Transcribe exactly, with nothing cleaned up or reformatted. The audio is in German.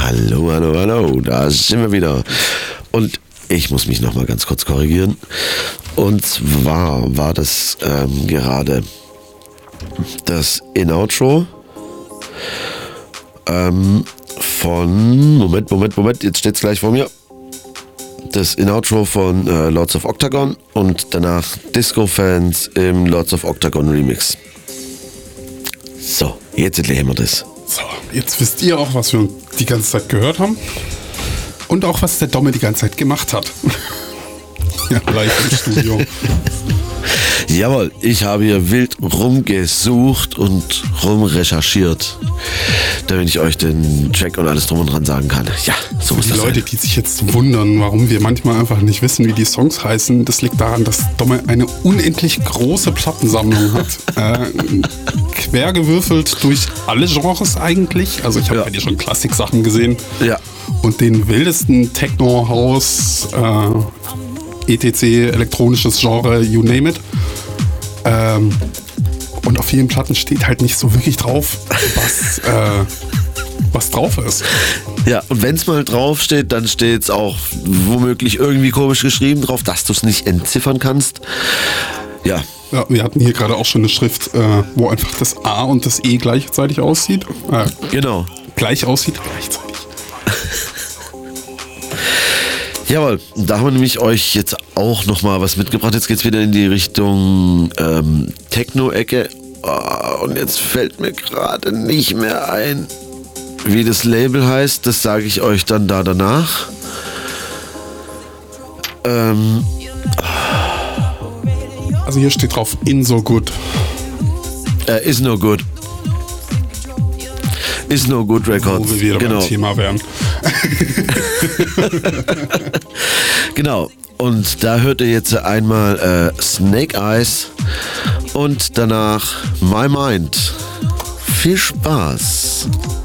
Hallo, hallo, hallo, da sind wir wieder. Und ich muss mich nochmal ganz kurz korrigieren. Und zwar war das ähm, gerade das In-Outro ähm, von, Moment, Moment, Moment, jetzt steht es gleich vor mir. Das In-Outro von äh, Lords of Octagon und danach Disco-Fans im Lords of Octagon Remix. So, jetzt erklären wir das. So, jetzt wisst ihr auch, was wir die ganze Zeit gehört haben. Und auch, was der Domme die ganze Zeit gemacht hat. Ja, live im Studio. Jawohl, ich habe hier wild rumgesucht und rumrecherchiert, damit ich euch den Track und alles drum und dran sagen kann. Ja, so muss die das Leute, sein. die sich jetzt wundern, warum wir manchmal einfach nicht wissen, wie die Songs heißen, das liegt daran, dass Domme eine unendlich große Plattensammlung hat. äh, quergewürfelt durch alle Genres eigentlich. Also ich habe Ja. bei dir schon Klassik-Sachen gesehen. Ja, Und den wildesten Techno, House, äh, et cetera, elektronisches Genre, you name it. Ähm, und auf vielen Platten steht halt nicht so wirklich drauf, was, äh, was drauf ist. ja, und wenn es mal drauf steht, dann steht es auch womöglich irgendwie komisch geschrieben drauf, dass du es nicht entziffern kannst. Ja, Ja, wir hatten hier gerade auch schon eine Schrift, äh, wo einfach das A und das E gleichzeitig aussieht. Äh, genau. gleich aussieht, gleichzeitig. Jawohl, da haben wir nämlich euch jetzt auch nochmal was mitgebracht. Jetzt geht's wieder in die Richtung ähm, Techno-Ecke. Oh, und jetzt fällt mir gerade nicht mehr ein, wie das Label heißt. Das sage ich euch dann da danach. Ähm, Also hier steht drauf, in so good. äh, is no good. Is no good Records. Wo wir wieder Genau. beim Thema wären. Genau. Und da hört ihr jetzt einmal äh, Snake Eyes und danach My Mind. Viel Spaß.